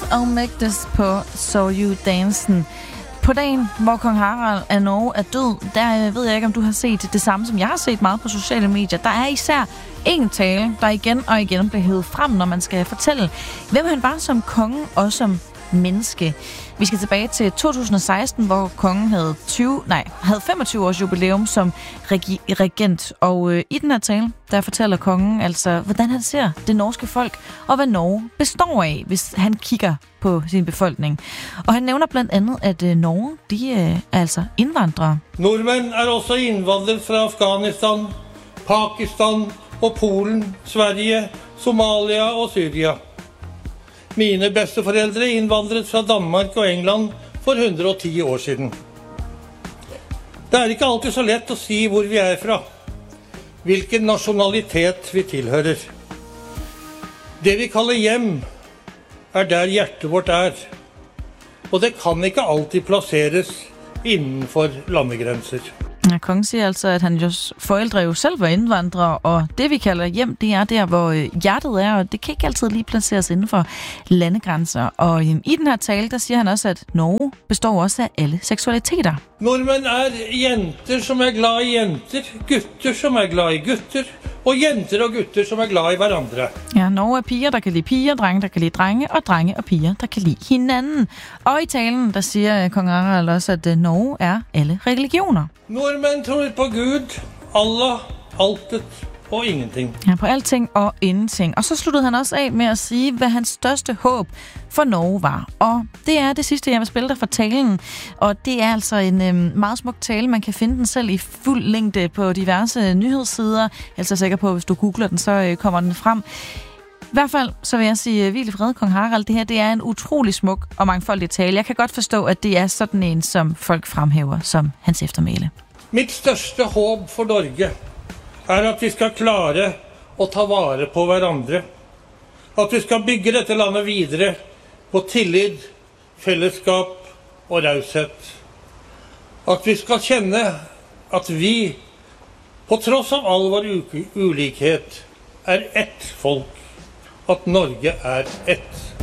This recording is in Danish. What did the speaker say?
og Mægtes på So You Dancen. På dagen, hvor kong Harald af Norge er død, der ved jeg ikke, om du har set det samme, som jeg har set meget på sociale medier. Der er især en tale, der igen og igen bliver hævet frem, når man skal fortælle, hvem han var som konge og som menneske. Vi skal tilbage til 2016, hvor kongen havde 25 års jubilæum som regent. Og i den her tale, der fortæller kongen altså, hvordan han ser det norske folk, og hvad Norge består af, hvis han kigger på sin befolkning. Og han nævner blandt andet, at Norge, de er altså indvandrere. Nordmænd er også indvandret fra Afghanistan, Pakistan og Polen, Sverige, Somalia og Syria. Mine bedsteforældre indvandret fra Danmark og England for 110 år siden. Det er ikke altid så let at sige, hvor vi er fra, hvilken nationalitet vi tilhører. Det vi kalder hjem, er der hjertet vårt er, og det kan ikke altid placeres indenfor landegrænser. Ja, kongen siger altså, at hans forældre jo selv var indvandrere, og det vi kalder hjem, det er der, hvor hjertet er, og det kan ikke altid lige placeres inden for landegrænser. Og i den her tale, der siger han også, at Norge består også af alle seksualiteter. Nordmænd er jenter, som er glade i jenter, gutter, som er glade i gutter, og jenter og gutter, som er glade i hverandre. Ja, Norge er piger, der kan lide piger, drenge, der kan lide drenge, og drenge og piger, der kan lide hinanden. Og i talen, der siger kong Harald også, at Norge er alle religioner. Nordmænd tror på Gud, Allah, altet og ingenting. Ja, på alting og ingenting. Og så sluttede han også af med at sige, hvad hans største håb for Norge var. Og det er det sidste, jeg vil spille dig fra talen. Og det er altså en meget smuk tale. Man kan finde den selv i fuld længde på diverse nyhedssider. Jeg er så sikker på, at hvis du googler den, så kommer den frem. I hvert fald, så vil jeg sige, hvil i fred, kong Harald. Det her, det er en utrolig smuk og mangfoldig tale. Jeg kan godt forstå, at det er sådan en, som folk fremhæver som hans eftermæle. Mit største håb for Norge er, at vi skal klare at ta vare på hverandre. At vi skal bygge dette landet videre på tillid, fællesskab og raushet. At vi skal kende, at vi, på trods av all vår ulikhet, er ett folk. At Norge er ett.